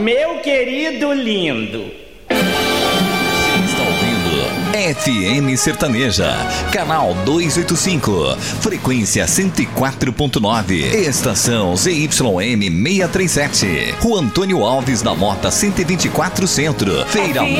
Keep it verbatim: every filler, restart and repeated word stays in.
meu querido lindo. Está ouvindo F M Sertaneja, canal duzentos e oitenta e cinco, frequência cento e quatro ponto nove, estação Z Y M seiscentos e trinta e sete, Rua Antônio Alves da Mota cento e vinte e quatro Centro, Feira